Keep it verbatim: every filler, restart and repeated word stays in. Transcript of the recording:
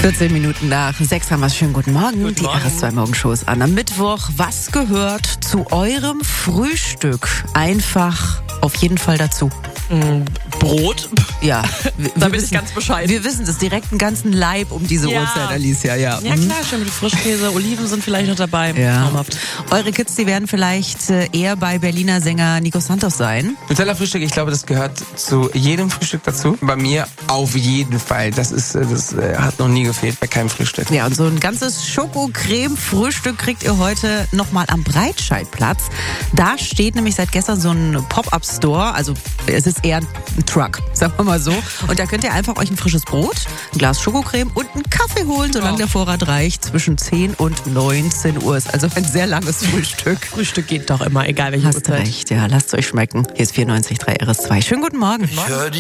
vierzehn Minuten nach sechs haben wir es. Schönen guten Morgen. Guten Die Morgen. R S zwei Morgenshows an. Am Mittwoch, was gehört zu eurem Frühstück? Einfach auf jeden Fall dazu. Brot. Ja, wir, Da wir bin ich wissen, ganz bescheiden. Wir wissen das, direkt einen ganzen Leib um diese Ja. Uhrzeit, Alicia. Ja, Ja Mhm. klar, schön mit Frischkäse, Oliven sind vielleicht noch dabei. Ja. Traumhaft. Eure Kids, die werden vielleicht äh, eher bei Berliner Sänger Nico Santos sein. Nutella-Frühstück, ich glaube, das gehört zu jedem Frühstück dazu. Bei mir auf jeden Fall. Das ist, äh, das äh, hat noch nie gefehlt bei keinem Frühstück. Ja, und so ein ganzes Schoko-Creme-Frühstück kriegt ihr heute nochmal am Breitscheidplatz. Da steht nämlich seit gestern so ein Pop-Up-Store, also es ist eher ein Truck, sagen wir mal so. Und da könnt ihr einfach euch ein frisches Brot, ein Glas Schokocreme und einen Kaffee holen, solange Oh. der Vorrat reicht. Zwischen zehn und neunzehn Uhr ist also ein sehr langes Frühstück. Frühstück geht doch immer, egal welche Hast Uhrzeit. recht, ja, lasst es euch schmecken. Hier ist vierundneunzig Komma drei R S zwei. Schönen guten Morgen. Ich hör die